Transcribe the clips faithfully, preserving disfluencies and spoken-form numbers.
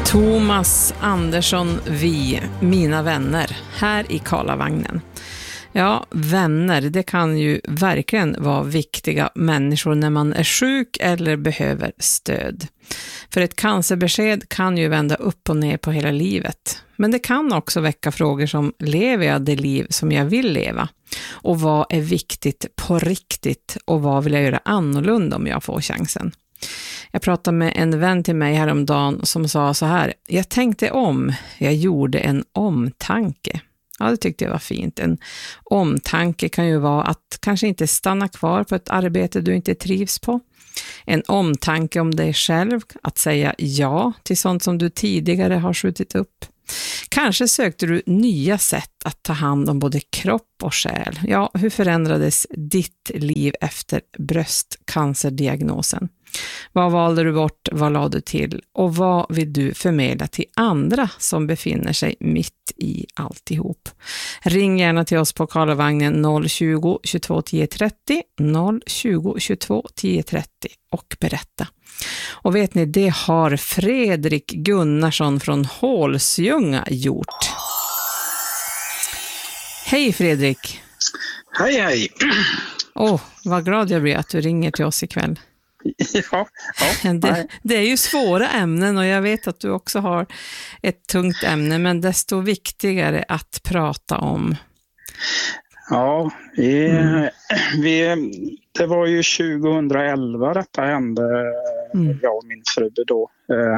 Thomas Andersson, vi, mina vänner, här i Karlavagnen. Ja, vänner, det kan ju verkligen vara viktiga människor när man är sjuk eller behöver stöd. För ett cancerbesked kan ju vända upp och ner på hela livet. Men det kan också väcka frågor som: lever jag det liv som jag vill leva? Och vad är viktigt på riktigt? Och vad vill jag göra annorlunda om jag får chansen? Jag pratade med en vän till mig häromdagen som sa så här: jag tänkte om, jag gjorde en omtanke. Ja, det tyckte jag var fint. En omtanke kan ju vara att kanske inte stanna kvar på ett arbete du inte trivs på. En omtanke om dig själv, att säga ja till sånt som du tidigare har skjutit upp. Kanske sökte du nya sätt att ta hand om både kropp och själ. Ja, hur förändrades ditt liv efter bröstcancerdiagnosen? Vad valde du bort, vad lade du till? Och vad vill du förmedla till andra som befinner sig mitt i alltihop? Ring gärna till oss på Karlavagnen noll tjugo, tjugotvå, tio trettio, noll tjugo, tjugotvå, tio trettio och berätta. Och vet ni, det har Fredrik Gunnarsson från Hålsjunga gjort. Hej Fredrik! Hej hej! Åh, oh, vad glad jag blir att du ringer till oss ikväll. Ja, ja, det, det är ju svåra ämnen och jag vet att du också har ett tungt ämne, men desto viktigare att prata om. Ja, vi, mm. vi, det var ju tjugohundraelva detta hände, mm. jag och min fru då. Eh,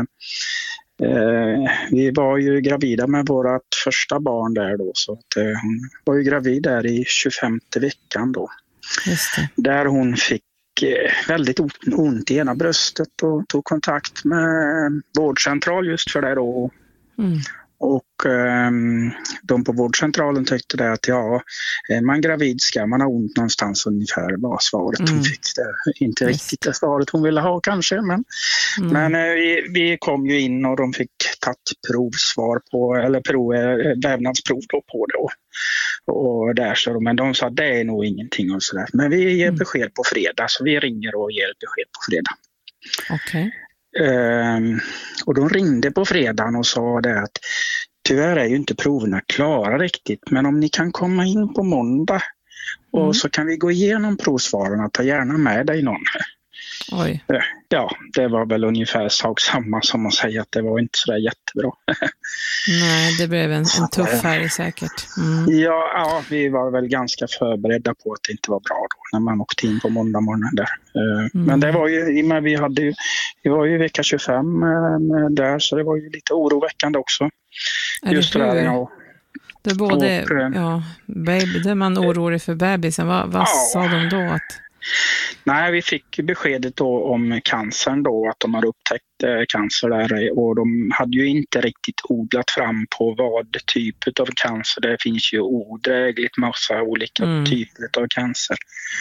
eh, vi var ju gravida med vårt första barn där då, så att, eh, hon var ju gravid där i tjugofemte veckan då. Just det. Där hon fick väldigt ont i ena bröstet och tog kontakt med vårdcentral just för det då. Mm. Och um, de på vårdcentralen tyckte det att ja, är man gravid ska man ha ont någonstans, ungefär var svaret mm. hon fick. Det, inte yes. riktigt det svaret hon ville ha kanske, men, mm. men uh, vi, vi kom ju in och de fick tagit provsvar på, eller prov, vävnadsprov då på det. Och, och där så, men de sa det är nog ingenting och sådär. Men vi ger besked på fredag, så vi ringer och ger besked på fredag. Okej. Okay. Um, och de ringde på fredagen och sa det att tyvärr är ju inte proverna klara riktigt, men om ni kan komma in på måndag och mm. så kan vi gå igenom provsvaren, ta gärna med dig någon. Oj. Ja, det var väl ungefär sak samma som att säga att det var inte så där jättebra. Nej, det blev en, en tuff färg säkert. Mm. Ja, ja, vi var väl ganska förberedda på att det inte var bra då när man åkte in på måndag morgonen där. Mm. Men det var ju, men vi hade ju, vi var ju vecka tjugofem där, så det var ju lite oroväckande också. Är Just det där, ja. Det är både, och, ja, baby, det är man orolig för bebisen. Vad, vad ja. sa de då att... Nej, vi fick beskedet då om cancern då, att de har upptäckt eh, cancer där, och de hade ju inte riktigt odlat fram på vad typ av cancer. Det finns ju odrägligt massa olika mm. typer av cancer.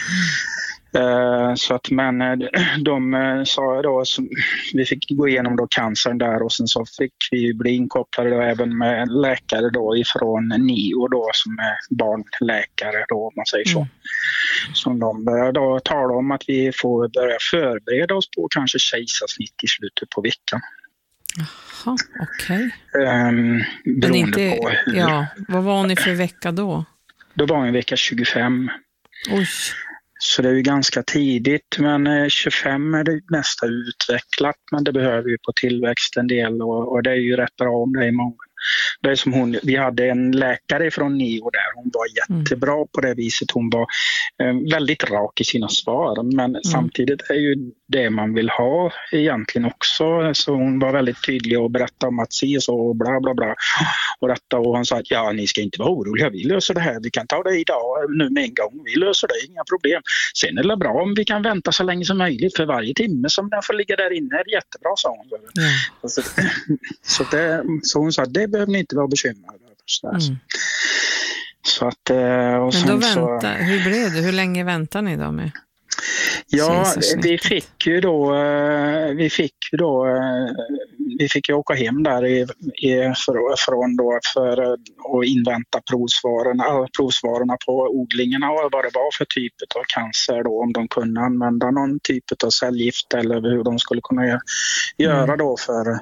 Uh, så att, men de uh, sa då, så vi fick gå igenom då cancern där, och sen så fick vi bli inkopplade då även med läkare då ifrån N I O då, som är barnläkare då, om man säger så. Mm. Som de började då tala om att vi får börja förbereda oss på kanske kejsarsnitt i slutet på veckan. Jaha, okej. Okay. Um, men inte, på hur, ja, vad var ni för vecka då? Då var vi en vecka tjugofem. Oj. Så det är ju ganska tidigt, men tjugofem är det mesta utvecklat, men det behöver ju på tillväxt en del, och, och det är ju rätt bra om det är många. Det är som hon, vi hade en läkare från N I O där, hon var jättebra mm. på det viset, hon var eh, väldigt rak i sina svar, men mm. samtidigt är ju det man vill ha egentligen också, så hon var väldigt tydlig och berättade om att se så och bla bla bla och detta, och han sa att ja, ni ska inte vara oroliga, vi löser det här, vi kan ta det idag nu med en gång, vi löser det, inga problem. Sen är det bra om vi kan vänta så länge som möjligt, för varje timme som den får ligga där inne är det jättebra, sa hon. Mm. Så, så, det, så hon sa att det behöver ni inte vara bekymrade över. Mm. Så att, och men då vänta, så, hur blev det? Hur länge väntar ni då med? Ja, vi fick ju då, vi fick ju då, vi fick ju åka hem där i, i, för, från då för att invänta provsvarorna, provsvarorna på odlingarna och vad det var för typ av cancer då, om de kunde använda någon typ av cellgift eller hur de skulle kunna göra mm. då för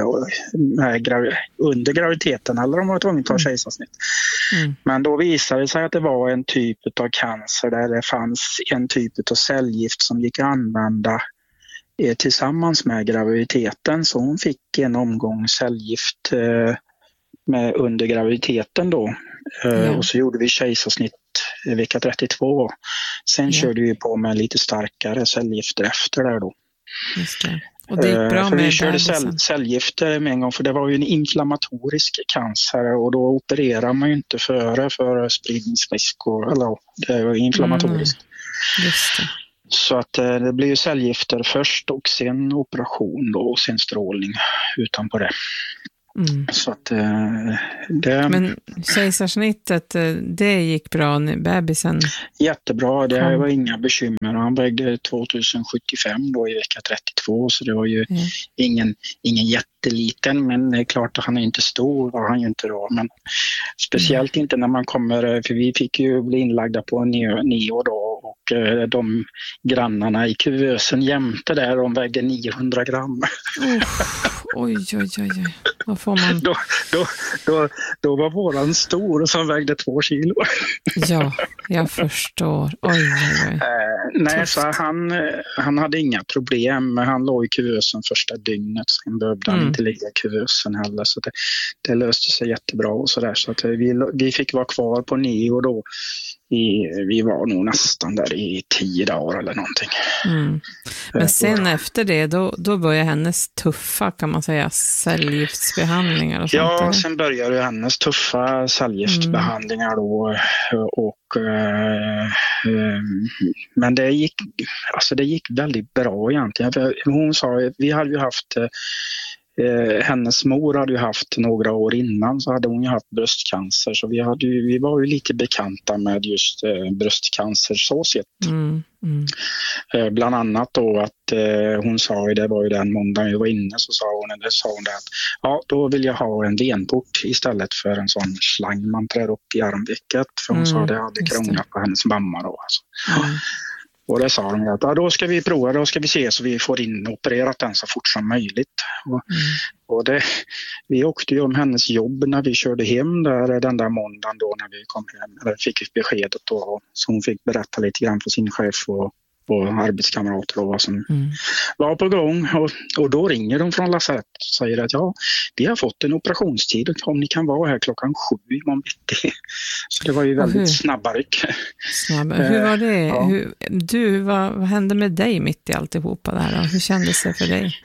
med, under graviditeten eller om de var tvungna att ta kejsarsnitt. Mm. Men då visade det sig att det var en typ av cancer där det fanns en typ av cellgift som gick att använda eh, tillsammans med graviditeten, så hon fick en omgång cellgift eh, med under graviditeten då eh, mm. och så gjorde vi kejsarsnitt i vecka trettiotvå. Sen mm. körde vi på med lite starkare cellgifter efter där då. Just det. Och det gick bra eh, med vi körde cell, cellgifter med en gång, för det var ju en inflammatorisk cancer och då opererar man ju inte före för spridningsrisk och, eller det var inflammatoriskt. Mm. Just det. Så att eh, det blir ju cellgifter först och sen operation då, och sen strålning utanpå det. Mm. Så att eh, det... Men kejsarsnittet, det gick bra när bebisen? Jättebra, det kom. Var inga bekymmer. Han vägde tvåtusen sjuttiofem då i vecka trettiotvå, så det var ju mm. ingen, ingen jätteliten, men det är klart att han är inte stor, var han ju inte då. Men speciellt mm. inte när man kommer, för vi fick ju bli inlagda på neo, neo då, och eh, de grannarna i kuvösen jämte där, de vägde niohundra gram. Oh. Oj, oj, oj, oj. Vad får man? Då, då, då, då var våran stor som vägde två kilo. Ja, jag förstår. Oj, oj, oj. Eh, nej, så han, han hade inga problem. Han låg i kuvösen första dygnet. Sen behövde han mm. inte ligga i kuvösen heller. Så det, det löste sig jättebra och sådär. Så att vi, vi fick vara kvar på neo då. I, vi var nog nästan där i tio dagar eller någonting. Mm. Men sen efter det, då, då började hennes tuffa, kan man säga, cellgiftsbehandlingar och sånt. Ja, eller? Sen började hennes tuffa cellgiftsbehandlingar mm. då. Och, eh, eh, men det gick, alltså det gick väldigt bra egentligen. Hon sa, vi hade ju haft... Eh, hennes mor hade ju haft några år innan, så hade hon ju haft bröstcancer, så vi, hade ju, vi var ju lite bekanta med just eh, bröstcancer så sett. Mm, mm. Eh, bland annat då att eh, hon sa, det var ju den måndagen vi var inne, så sa hon, det sa hon det att ja, då vill jag ha en venport istället för en sån slang man trär upp i armvecket, för hon mm, sa det hade krånglat på hennes mamma då alltså. Mm. Och det sa de att ja, då ska vi prova, då ska vi se så vi får in opererat den så fort som möjligt. Och, mm. och det, vi åkte ju om hennes jobb när vi körde hem där den där måndagen då när vi kom hem. Eller fick beskedet då, så hon fick berätta lite grann för sin chef och, och arbetskamrater och vad som mm. var på gång. Och, och då ringer de från lasarett och säger att ja, vi har fått en operationstid om ni kan vara här klockan sju imorgon bitti. Så det var ju väldigt hur? snabba ryck. Snabba. Hur var det? Ja. Hur, du, vad, vad hände med dig mitt i alltihopa där? Hur kändes det för dig?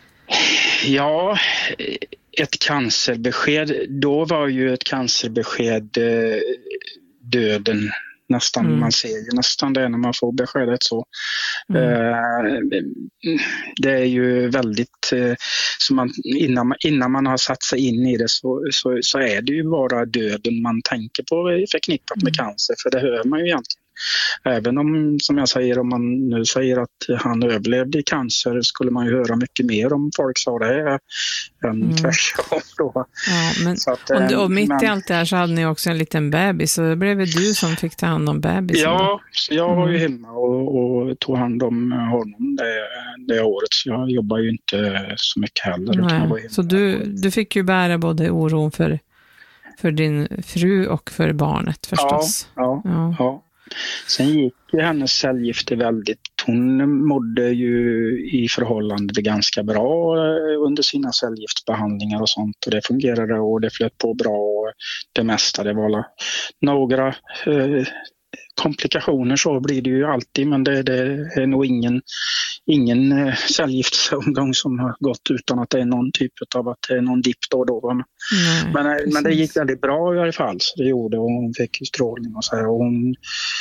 Ja, ett cancerbesked. Då var ju ett cancerbesked eh, döden. Nästan, mm. Man ser ju nästan det när man får beskedet så. Mm. Eh, det är ju väldigt, eh, så man, innan, man, innan man har satt sig in i det så, så, så är det ju bara döden man tänker på förknippat med mm. cancer, för det hör man ju egentligen. Även om, som jag säger, om man nu säger att han överlevde i cancer, skulle man ju höra mycket mer om folk sa det än mm. tvärtom då. Ja, men, så att, och, och mitt men, i allt det här så hade ni också en liten bebis, så det blev det du som fick ta hand om bebisen. Ja, så jag var ju mm. hemma och, och tog hand om honom det, det året, så jag jobbar ju inte så mycket heller. Nej, så du, du fick ju bära både oron för, för din fru och för barnet förstås. Ja, ja, ja. ja. Sen gick ju hennes cellgifter väldigt, hon mådde ju i förhållande ganska bra under sina cellgiftsbehandlingar och sånt, och det fungerade och det flöt på bra och det mesta, det var några eh, komplikationer, så blir det ju alltid, men det, det är nog ingen, ingen eh, cellgiftsomgång som har gått utan att det är någon typ av att det är någon dipp då och då. Nej, men, eh, men det gick väldigt bra i alla fall, så det gjorde, och hon fick ju strålning och så här, och hon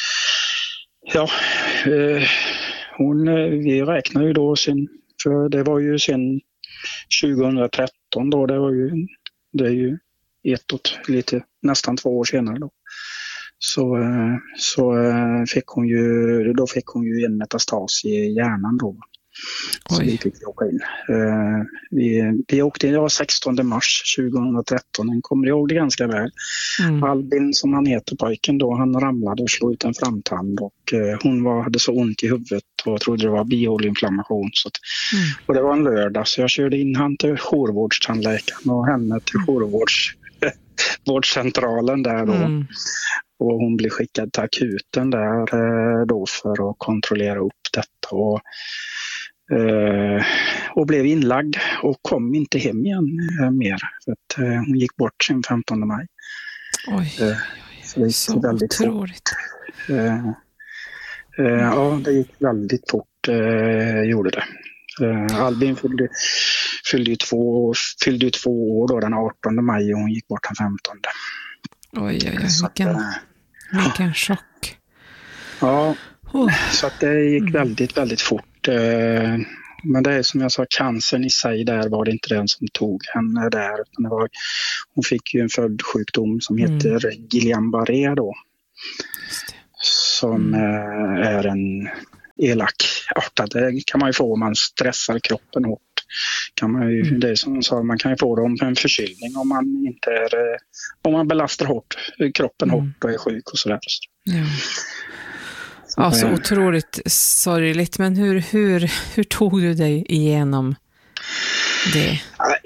ja, eh, hon, vi räknar ju då sin, för det var ju sen tjugohundratretton då, det var ju, det är ju ett och lite, nästan två år senare då. så, så fick hon ju, då fick hon ju en metastas i hjärnan då. Så vi fick åka in. Uh, vi, vi åkte in, det var sextonde mars tjugohundratretton. Jag kommer ihåg det ganska väl. Mm. Albin, som han heter, pojken då, han ramlade och slog ut en framtand och uh, hon var, hade så ont i huvudet och trodde det var bihåleinflammation. Så att, mm. Och det var en lördag, så jag körde in han till jourvårdstandläkaren och henne till jourvårdscentralen där då. Mm. Och hon blev skickad till akuten där uh, då för att kontrollera upp detta och Uh, och blev inlagd och kom inte hem igen uh, mer. För att, uh, hon gick bort sen femtonde maj. Oj, uh, så det gick så väldigt otroligt. Fort. Uh, uh, ja, det gick väldigt fort, uh, gjorde det. Uh, Albin fyllde, fyllde, ju två, fyllde ju två år då, den artonde maj, och hon gick bort den femtonde. Oj, oj, oj, vilken, uh, vilken chock. Ja, oh. Så att det gick mm. väldigt, väldigt fort. Men det är som jag sa, cancern i sig där var det inte den som tog henne där. Utan det var, hon fick ju en följdsjukdom som heter mm. Guillain-Barré då. Som mm. är en elak artad. Det kan man ju få om man stressar kroppen hårt. Kan man ju, mm. det är som jag sa, man kan ju få det om en förkylning om man inte är, om man belastar hårt, kroppen mm. hårt och är sjuk och sådär. Ja. Ja, så otroligt sorgligt. Men hur, hur, hur tog du dig igenom det?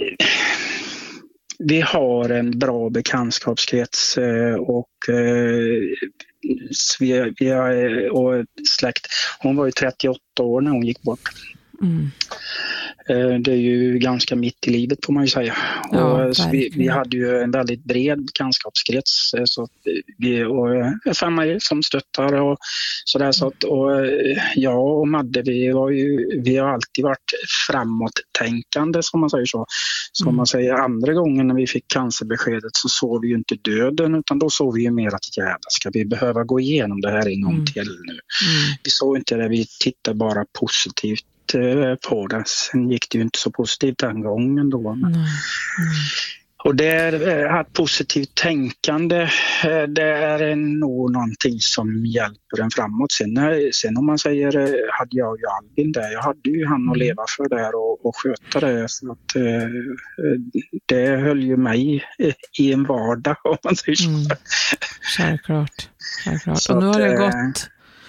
Vi har en bra bekantskapskrets och vi, vi är, och släkt. Hon var ju trettioåtta år när hon gick bort. Mm. Det är ju ganska mitt i livet, får man ju säga. Ja, och så vi, vi hade ju en väldigt bred bekantskapskrets, så vi, och familj som stöttar och sådär. Så att, och jag och Madde, vi, var ju, vi har alltid varit framåttänkande, som man säger så. Som mm. man säger, andra gången när vi fick cancerbeskedet så såg vi ju inte döden, utan då såg vi ju mer att jävla, ska vi behöva gå igenom det här en gång mm. till nu. Mm. Vi såg inte det, vi tittade bara positivt på det. Sen gick det ju inte så positivt den gången då. Men... Mm. Mm. Och det är att positivt tänkande, det är nog någonting som hjälper en framåt. Sen, sen om man säger, hade jag ju Albin där, jag hade ju han att leva för där och, och sköta det. Så att, det höll ju mig i en vardag, om man säger så. Mm. Självklart. Självklart. Så och nu har det gått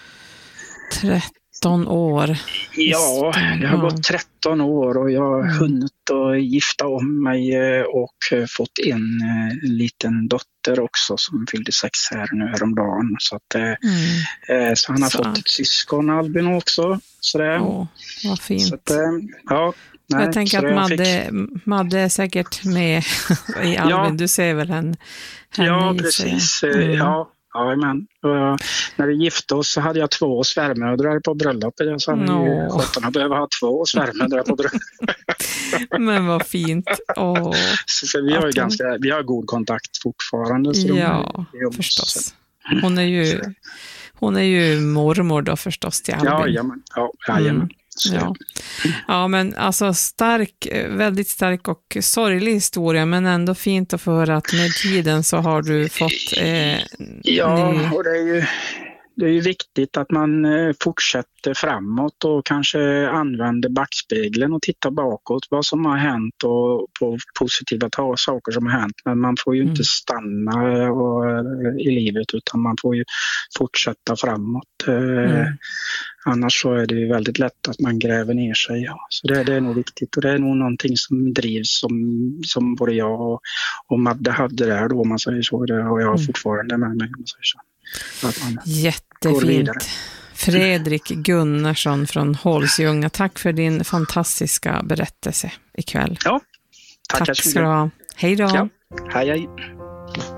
tretton år. Ja, det har gått tretton år och jag har mm. hunnit att gifta om mig och fått en, en liten dotter också som fyllde sex här nu häromdagen. Så, att, mm. så han har så. fått ett syskon, Albin, också. Så det, Åh, vad fint. Så att, ja, nej, jag tänker att Madde, fick... Madde är säkert med i Albin. Ja. Du ser väl henne? Ja, precis. Mm. Ja. Ja, men uh, när vi gifte oss så hade jag två svärmödrar på bröllopet. Jag sa no. att sjutton behöver ha två svärmödrar på bröllopet. Men vad fint. Oh. Så, så vi har ju ganska, vi har god kontakt fortfarande. Så ja, de är, förstås. Hon är ju, hon är ju mormor då förstås till Albin. Ja, jamen, ja, jajamän. Mm. Ja. ja, men alltså stark, väldigt stark och sorglig historia, men ändå fint att få höra att med tiden så har du fått eh, ja, ny... och det är ju det är ju viktigt att man fortsätter framåt och kanske använder backspegeln och tittar bakåt vad som har hänt och på positiva saker som har hänt. Men man får ju mm. inte stanna och, i livet, utan man får ju fortsätta framåt. Mm. Annars så är det ju väldigt lätt att man gräver ner sig. Ja. Så det, det är nog viktigt, och det är nog någonting som drivs som, som både jag och, och Madde hade där då, om man säger så. Det har jag mm. fortfarande med mig, om man säger så. Jättefint. Fredrik Gunnarsson från Hålsjunga, tack för din fantastiska berättelse ikväll. Ja, tack, tack ska du ha. Hej då. Ja, hej hej.